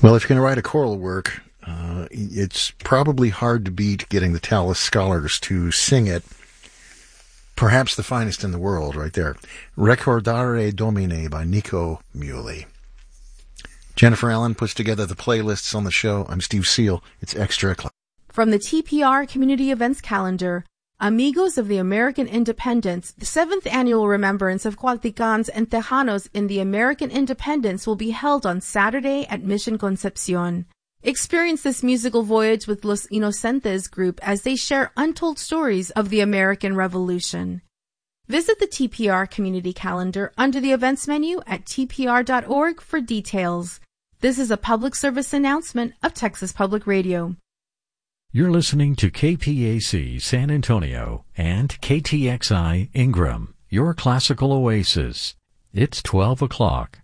Well, if you're going to write a choral work, it's probably hard to beat getting the Tallis Scholars to sing it. Perhaps the finest in the world right there. Recordare Domine by Nico Muhly. Jennifer Allen puts together the playlists on the show. I'm Steve Seal. It's Extra O'Clock. From the TPR Community Events Calendar, Amigos of the American Independence, the 7th annual remembrance of Cuauhticans and Tejanos in the American Independence will be held on Saturday at Mission Concepcion. Experience this musical voyage with Los Inocentes group as they share untold stories of the American Revolution. Visit the TPR Community Calendar under the events menu at tpr.org for details. This is a public service announcement of Texas Public Radio. You're listening to KPAC San Antonio and KTXI Ingram, your classical oasis. It's 12 o'clock.